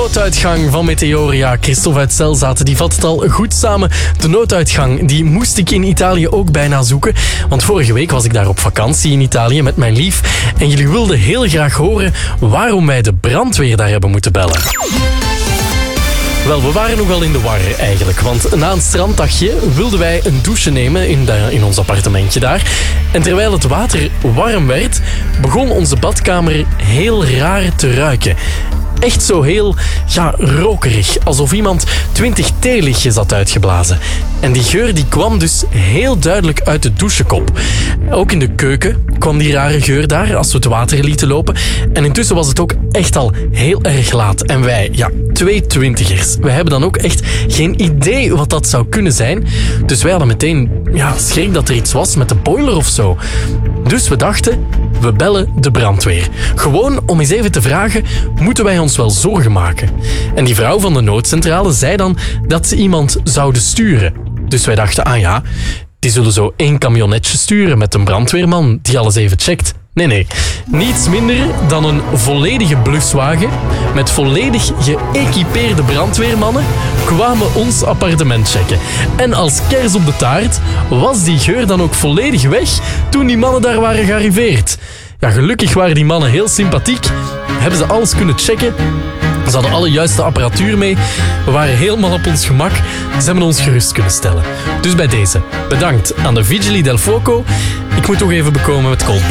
nooduitgang van Meteoria. Christophe uit Zelzaten, die vat het al goed samen. De nooduitgang, die moest ik in Italië ook bijna zoeken. Want vorige week was ik daar op vakantie in Italië met mijn lief. En jullie wilden heel graag horen waarom wij de brandweer daar hebben moeten bellen. Wel, we waren nogal in de war eigenlijk, want na een stranddagje wilden wij een douche nemen in ons appartementje daar. En terwijl het water warm werd, begon onze badkamer heel raar te ruiken. Echt zo heel, rokerig, alsof iemand 20 theelichtjes had uitgeblazen. En die geur die kwam dus heel duidelijk uit de douchekop. Ook in de keuken kwam die rare geur daar, als we het water lieten lopen. En intussen was het ook echt al heel erg laat. En wij, 2 twintigers, wij hebben dan ook echt geen idee wat dat zou kunnen zijn. Dus wij hadden meteen, schrik dat er iets was met de boiler of zo. Dus we dachten, we bellen de brandweer. Gewoon om eens even te vragen, moeten wij ons wel zorgen maken? En die vrouw van de noodcentrale zei dan dat ze iemand zouden sturen. Dus wij dachten, die zullen zo 1 camionetje sturen met een brandweerman die alles even checkt. Nee. Niets minder dan een volledige bluswagen met volledig geëquipeerde brandweermannen kwamen ons appartement checken. En als kers op de taart was die geur dan ook volledig weg toen die mannen daar waren gearriveerd. Ja, gelukkig waren die mannen heel sympathiek. Hebben ze alles kunnen checken. Ze hadden alle juiste apparatuur mee. We waren helemaal op ons gemak. Ze hebben ons gerust kunnen stellen. Dus bij deze, bedankt aan de Vigili del Fuoco. Ik moet toch even bekomen met Coldplay.